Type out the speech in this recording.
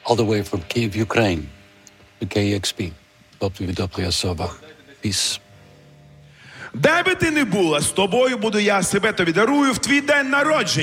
all the way from Kyiv, Ukraine, to KEXP. WWSOVA. Peace. Де би ти не була, з тобою буду я, себе тобі дарую в твій день народження.